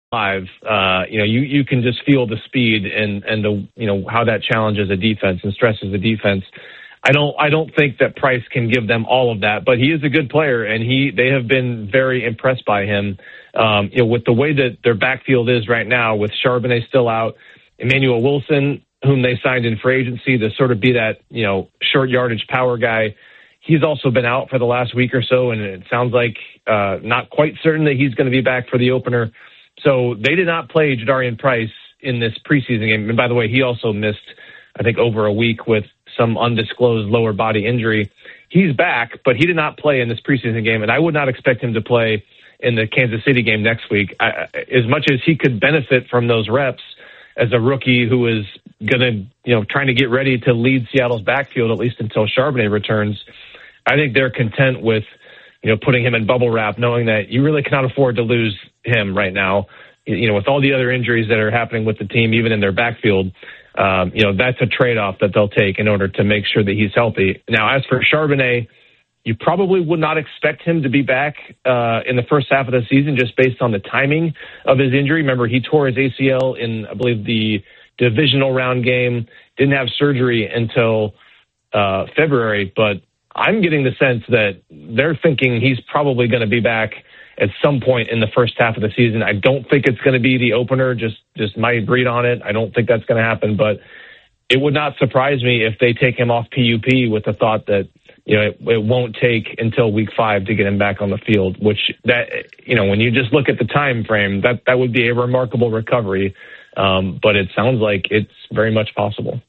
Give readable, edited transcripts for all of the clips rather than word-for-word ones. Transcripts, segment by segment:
live, you can just feel the speed and the, how that challenges a defense and stresses the defense. I don't think that Price can give them all of that, but he is a good player, and they have been very impressed by him. With the way that their backfield is right now, with Charbonnet still out, Emmanuel Wilson, whom they signed in free agency to sort of be that, short yardage power guy, he's also been out for the last week or so, and it sounds like not quite certain that he's going to be back for the opener. So they did not play Jadarian Price in this preseason game. And by the way, he also missed, I think, over a week with some undisclosed lower body injury. He's back, but he did not play in this preseason game, and I would not expect him to play in the Kansas City game next week. As much as he could benefit from those reps as a rookie who is going to, trying to get ready to lead Seattle's backfield, at least until Charbonnet returns, I think they're content with, putting him in bubble wrap, knowing that you really cannot afford to lose him right now. With all the other injuries that are happening with the team, even in their backfield, that's a trade-off that they'll take in order to make sure that he's healthy. Now, as for Charbonnet, you probably would not expect him to be back in the first half of the season just based on the timing of his injury. Remember, he tore his ACL in, I believe, the divisional round game, didn't have surgery until February, but I'm getting the sense that they're thinking he's probably going to be back at some point in the first half of the season. I don't think it's going to be the opener, just my read on it. I don't think that's going to happen, but it would not surprise me if they take him off PUP with the thought that, it won't take until week 5 to get him back on the field, which when you just look at the time frame, that would be a remarkable recovery. But it sounds like it's very much possible.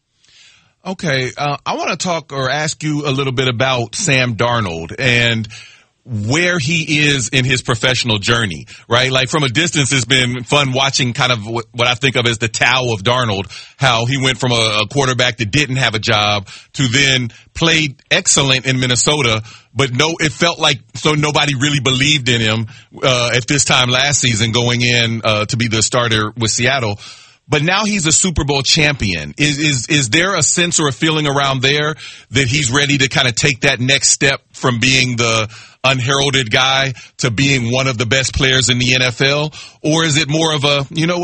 Okay. I want to talk or ask you a little bit about Sam Darnold and where he is in his professional journey, right? Like from a distance, it's been fun watching kind of what I think of as the Tao of Darnold, how he went from a quarterback that didn't have a job to then played excellent in Minnesota, but it felt like nobody really believed in him at this time last season going in to be the starter with Seattle. But now he's a Super Bowl champion. Is there a sense or a feeling around there that he's ready to kind of take that next step from being the unheralded guy to being one of the best players in the NFL? Or is it more of a,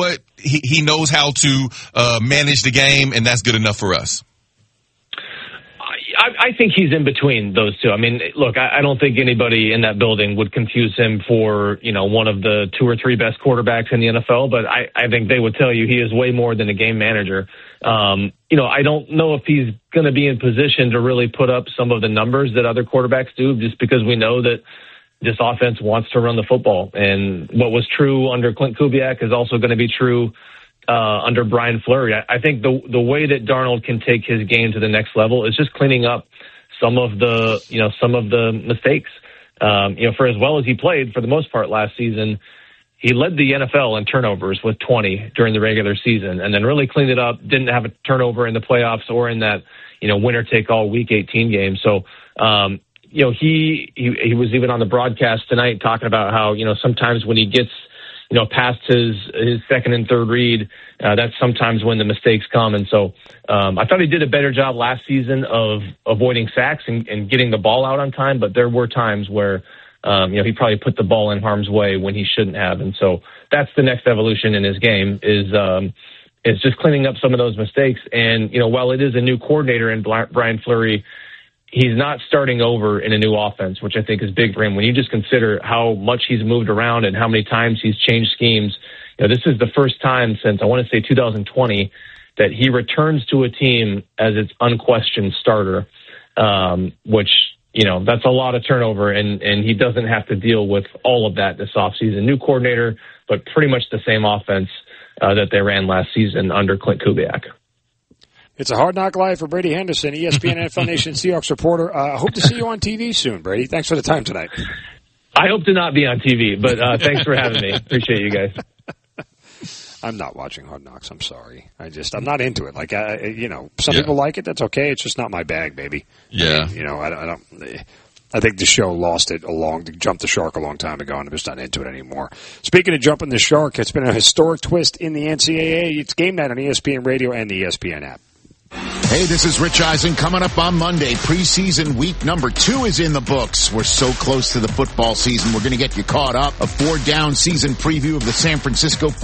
he knows how to manage the game and that's good enough for us? I think he's in between those two. I mean, look, I don't think anybody in that building would confuse him for, one of the 2 or 3 best quarterbacks in the NFL, but I think they would tell you he is way more than a game manager. I don't know if he's going to be in position to really put up some of the numbers that other quarterbacks do, just because we know that this offense wants to run the football. And what was true under Clint Kubiak is also going to be true under Brian Fleury. I think the way that Darnold can take his game to the next level is just cleaning up some of the mistakes. For as well as he played for the most part last season, he led the NFL in turnovers with 20 during the regular season, and then really cleaned it up. Didn't have a turnover in the playoffs or in that winner take all Week 18 game. So he was even on the broadcast tonight talking about how sometimes when he gets past his second and third read, that's sometimes when the mistakes come. And so I thought he did a better job last season of avoiding sacks and getting the ball out on time, but there were times where he probably put the ball in harm's way when he shouldn't have. And so that's the next evolution in his game is just cleaning up some of those mistakes. And, while it is a new coordinator in Brian Fleury, he's not starting over in a new offense, which I think is big for him. When you just consider how much he's moved around and how many times he's changed schemes, this is the first time since, I want to say 2020, that he returns to a team as its unquestioned starter, which, that's a lot of turnover, and he doesn't have to deal with all of that this offseason. New coordinator, but pretty much the same offense that they ran last season under Clint Kubiak. It's a Hard Knock Life for Brady Henderson, ESPN NFL Nation Seahawks reporter. I hope to see you on TV soon, Brady. Thanks for the time tonight. I hope to not be on TV, but thanks for having me. Appreciate you guys. I'm not watching Hard Knocks. I'm sorry. I'm not into it. Like, some people like it. That's okay. It's just not my bag, baby. Yeah. I think the show lost it jumped the shark a long time ago, and I'm just not into it anymore. Speaking of jumping the shark, it's been a historic twist in the NCAA. It's game night on ESPN Radio and the ESPN app. Hey, this is Rich Eisen. Coming up on Monday, preseason week number 2 is in the books. We're so close to the football season. We're going to get you caught up. A 4-down season preview of the San Francisco